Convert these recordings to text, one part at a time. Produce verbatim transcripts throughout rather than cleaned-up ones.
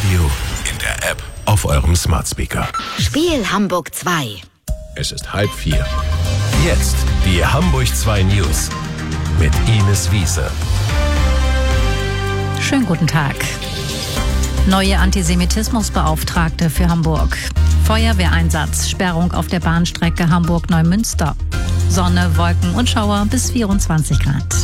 Radio, in der App, auf eurem Smart Speaker. Spiel Hamburg zwei. Es ist halb vier. Jetzt die Hamburg zwei News mit Ines Wiese. Schönen guten Tag. Neue Antisemitismusbeauftragte für Hamburg. Feuerwehreinsatz, Sperrung auf der Bahnstrecke Hamburg-Neumünster. Sonne, Wolken und Schauer bis vierundzwanzig Grad.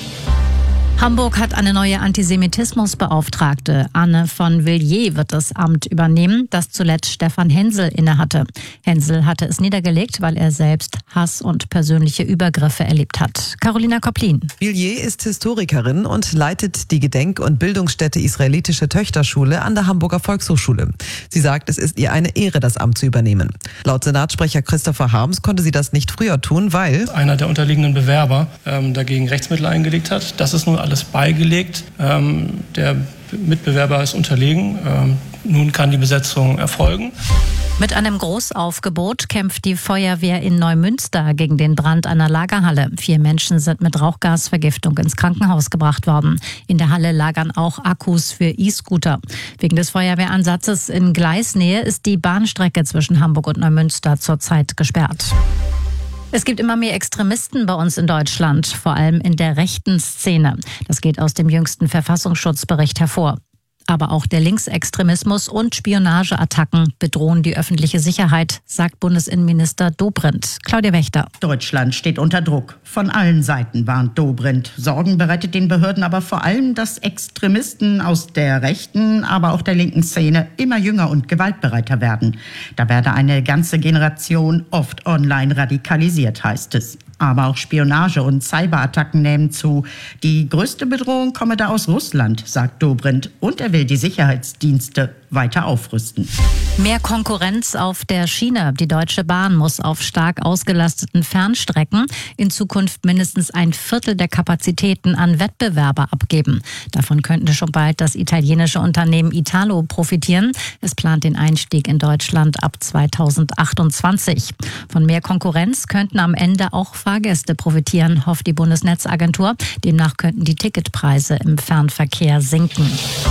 Hamburg hat eine neue Antisemitismusbeauftragte. Anne von Villiers wird das Amt übernehmen, das zuletzt Stefan Hensel innehatte. Hensel hatte es niedergelegt, weil er selbst Hass und persönliche Übergriffe erlebt hat. Carolina Koplin. Villiers ist Historikerin und leitet die Gedenk- und Bildungsstätte Israelitische Töchterschule an der Hamburger Volkshochschule. Sie sagt, es ist ihr eine Ehre, das Amt zu übernehmen. Laut Senatssprecher Christopher Harms konnte sie das nicht früher tun, weil einer der unterliegenden Bewerber ähm, dagegen Rechtsmittel eingelegt hat. Das ist nun alles beigelegt. Ähm, der Mitbewerber ist unterlegen. Ähm, nun kann die Besetzung erfolgen. Mit einem Großaufgebot kämpft die Feuerwehr in Neumünster gegen den Brand einer Lagerhalle. Vier Menschen sind mit Rauchgasvergiftung ins Krankenhaus gebracht worden. In der Halle lagern auch Akkus für E-Scooter. Wegen des Feuerwehransatzes in Gleisnähe ist die Bahnstrecke zwischen Hamburg und Neumünster zurzeit gesperrt. Es gibt immer mehr Extremisten bei uns in Deutschland, vor allem in der rechten Szene. Das geht aus dem jüngsten Verfassungsschutzbericht hervor. Aber auch der Linksextremismus und Spionageattacken bedrohen die öffentliche Sicherheit, sagt Bundesinnenminister Dobrindt. Claudia Wächter. Deutschland steht unter Druck. Von allen Seiten warnt Dobrindt. Sorgen bereitet den Behörden aber vor allem, dass Extremisten aus der rechten, aber auch der linken Szene immer jünger und gewaltbereiter werden. Da werde eine ganze Generation oft online radikalisiert, heißt es. Aber auch Spionage und Cyberattacken nehmen zu. Die größte Bedrohung komme da aus Russland, sagt Dobrindt. Und er will die Sicherheitsdienste weiter aufrüsten. Mehr Konkurrenz auf der Schiene. Die Deutsche Bahn muss auf stark ausgelasteten Fernstrecken in Zukunft mindestens ein Viertel der Kapazitäten an Wettbewerber abgeben. Davon könnte schon bald das italienische Unternehmen Italo profitieren. Es plant den Einstieg in Deutschland ab zweitausendachtundzwanzig. Von mehr Konkurrenz könnten am Ende auch Fahrgäste profitieren, hofft die Bundesnetzagentur. Demnach könnten die Ticketpreise im Fernverkehr sinken.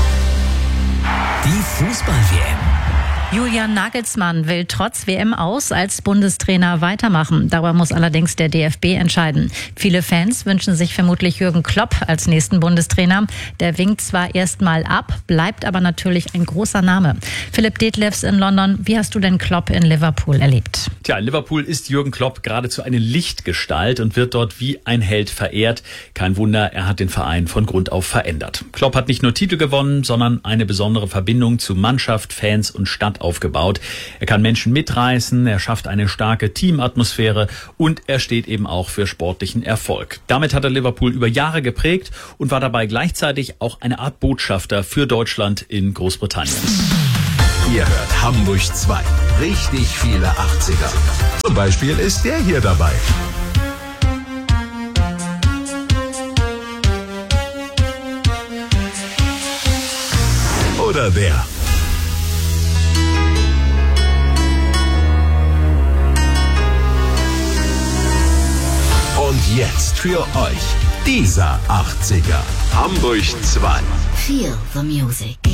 Die Fußball-W M. Julian Nagelsmann will trotz W M aus als Bundestrainer weitermachen. Darüber muss allerdings der D F B entscheiden. Viele Fans wünschen sich vermutlich Jürgen Klopp als nächsten Bundestrainer. Der winkt zwar erstmal ab, bleibt aber natürlich ein großer Name. Philipp Detlefs in London, wie hast du denn Klopp in Liverpool erlebt? Tja, in Liverpool ist Jürgen Klopp geradezu eine Lichtgestalt und wird dort wie ein Held verehrt. Kein Wunder, er hat den Verein von Grund auf verändert. Klopp hat nicht nur Titel gewonnen, sondern eine besondere Verbindung zu Mannschaft, Fans und Stadt aufgebaut. Er kann Menschen mitreißen, er schafft eine starke Teamatmosphäre und er steht eben auch für sportlichen Erfolg. Damit hat er Liverpool über Jahre geprägt und war dabei gleichzeitig auch eine Art Botschafter für Deutschland in Großbritannien. Ihr hört Hamburg zwei. Richtig viele achtziger. Zum Beispiel ist der hier dabei. Oder der. Und jetzt für euch dieser achtziger. Hamburg zwei. Feel the music.